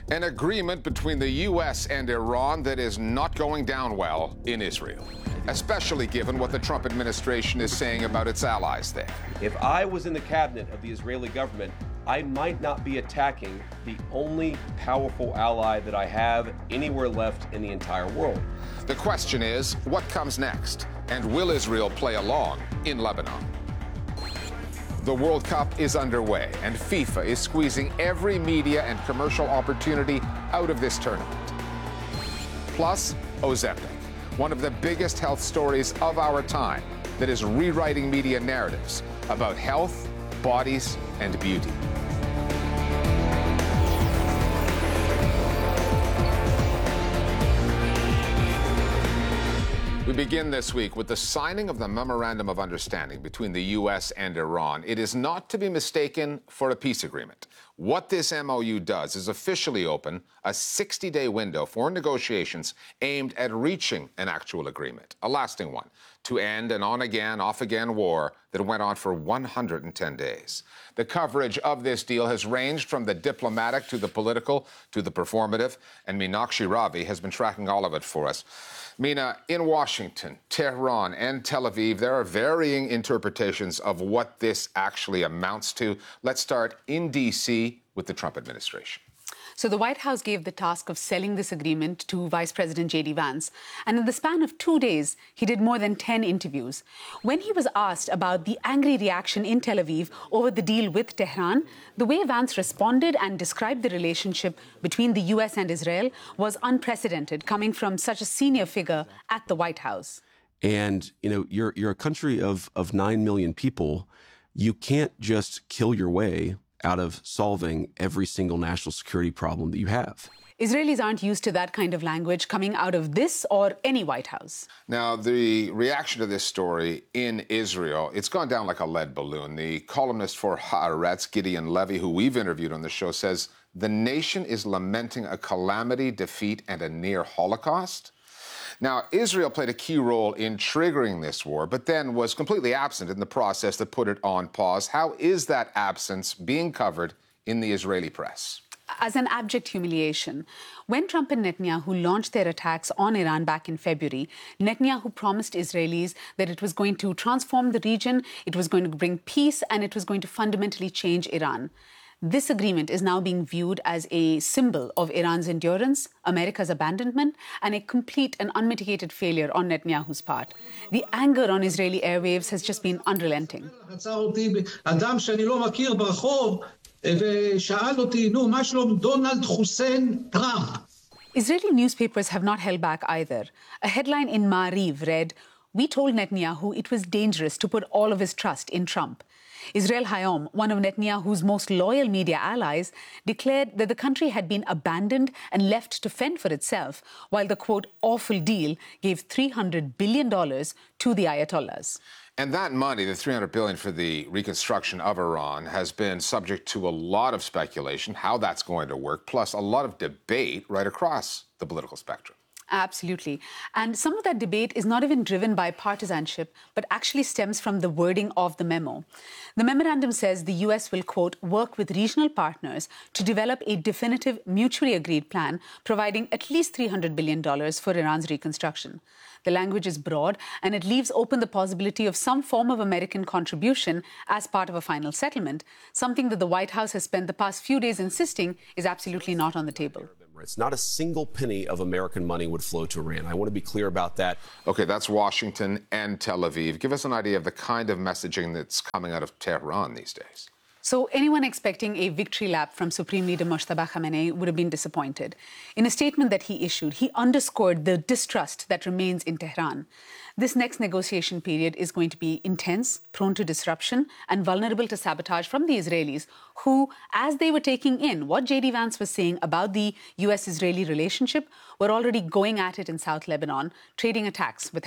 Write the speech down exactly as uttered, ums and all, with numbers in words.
An agreement between the U S and Iran that is not going down well in Israel, especially given what the Trump administration is saying about its allies there. If I was in the cabinet of the Israeli government, I might not be attacking the only powerful ally that I have anywhere left in the entire world. The question is, what comes next? And will Israel play along in Lebanon? The World Cup is underway, and FIFA is squeezing every media and commercial opportunity out of this tournament. Plus, Ozempic, one of the biggest health stories of our time that is rewriting media narratives about health, bodies, and beauty. We begin this week with the signing of the Memorandum of Understanding between the U S and Iran. It is not to be mistaken for a peace agreement. What this M O U does is officially open a sixty-day window for negotiations aimed at reaching an actual agreement, a lasting one, to end an on-again, off-again war that went on for one hundred ten days. The coverage of this deal has ranged from the diplomatic to the political to the performative, and Meenakshi Ravi has been tracking all of it for us. Meena, in Washington, Tehran, and Tel Aviv, there are varying interpretations of what this actually amounts to. Let's start in D C with the Trump administration. So the White House gave the task of selling this agreement to Vice President J D Vance. And in the span of two days, he did more than ten interviews. When he was asked about the angry reaction in Tel Aviv over the deal with Tehran, the way Vance responded and described the relationship between the U S and Israel was unprecedented, coming from such a senior figure at the White House. And, you know, you're, you're a country of, of nine million people. You can't just kill your way out of solving every single national security problem that you have. Israelis aren't used to that kind of language coming out of this or any White House. Now, the reaction to this story in Israel, it's gone down like a lead balloon. The columnist for Haaretz, Gideon Levy, who we've interviewed on the show, says the nation is lamenting a calamity, defeat, and a near Holocaust. Now, Israel played a key role in triggering this war, but then was completely absent in the process that put it on pause. How is that absence being covered in the Israeli press? As an abject humiliation. When Trump and Netanyahu launched their attacks on Iran back in February, Netanyahu promised Israelis that it was going to transform the region, it was going to bring peace, and it was going to fundamentally change Iran. This agreement is now being viewed as a symbol of Iran's endurance, America's abandonment, and a complete and unmitigated failure on Netanyahu's part. The anger on Israeli airwaves has just been unrelenting. Israeli newspapers have not held back either. A headline in Ma'ariv read, "We told Netanyahu it was dangerous to put all of his trust in Trump." Israel Hayom, one of Netanyahu's most loyal media allies, declared that the country had been abandoned and left to fend for itself, while the, quote, awful deal gave three hundred billion dollars to the Ayatollahs. And that money, the three hundred billion dollars for the reconstruction of Iran, has been subject to a lot of speculation, how that's going to work, plus a lot of debate right across the political spectrum. Absolutely. And some of that debate is not even driven by partisanship, but actually stems from the wording of the memo. The memorandum says the U S will, quote, work with regional partners to develop a definitive, mutually agreed plan, providing at least three hundred billion dollars for Iran's reconstruction. The language is broad, and it leaves open the possibility of some form of American contribution as part of a final settlement, something that the White House has spent the past few days insisting is absolutely not on the table. It's not a single penny of American money would flow to Iran. I want to be clear about that. Okay, that's Washington and Tel Aviv. Give us an idea of the kind of messaging that's coming out of Tehran these days. So anyone expecting a victory lap from Supreme Leader Mojtaba Khamenei would have been disappointed. In a statement that he issued, he underscored the distrust that remains in Tehran. This next negotiation period is going to be intense, prone to disruption, and vulnerable to sabotage from the Israelis, who, as they were taking in what J D Vance was saying about the U S Israeli relationship, were already going at it in South Lebanon, trading attacks with